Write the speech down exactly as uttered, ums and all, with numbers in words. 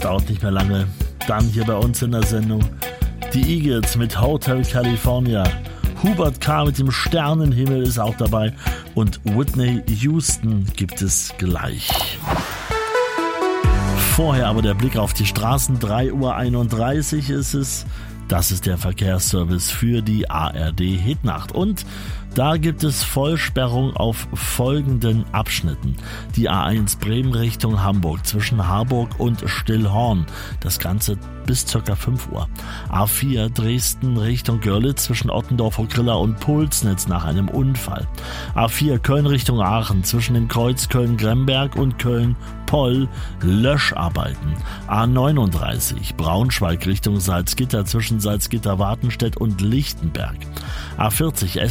dauert nicht mehr lange. Dann hier bei uns in der Sendung die Eagles mit Hotel California. Hubert K. mit dem Sternenhimmel ist auch dabei. Und Whitney Houston gibt es gleich. Vorher aber der Blick auf die Straßen. drei Uhr einunddreißig ist es. Das ist der Verkehrsservice für die A R D Hitnacht. Und da gibt es Vollsperrung auf folgenden Abschnitten. Die A eins Bremen Richtung Hamburg zwischen Harburg und Stillhorn. Das Ganze bis ca. fünf Uhr. A vier Dresden Richtung Görlitz zwischen Ottendorf-Hochgrilla und Pulsnitz nach einem Unfall. A vier Köln Richtung Aachen zwischen dem Kreuz Köln-Gremberg und Köln-Poll Löscharbeiten. A neununddreißig Braunschweig Richtung Salzgitter zwischen Salzgitter-Wartenstedt und Lichtenberg. A vierzig